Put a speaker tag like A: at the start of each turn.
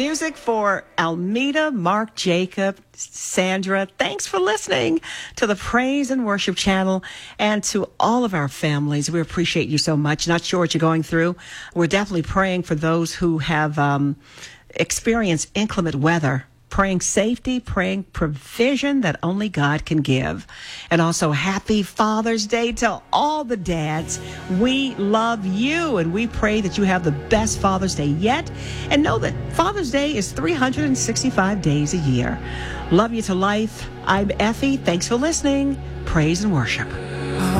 A: Music for Almeda, Mark Jacob, Sandra. Thanks for listening to the Praise and Worship channel and to all of our families. We appreciate you so much. Not sure what you're going through. We're definitely praying for those who have experienced inclement weather. Praying safety, praying provision that only God can give. And also happy Father's Day to all the dads. We love you and we pray that you have the best Father's Day yet. And know that Father's Day is 365 days a year. Love you to life. I'm Effie. Thanks for listening. Praise and worship.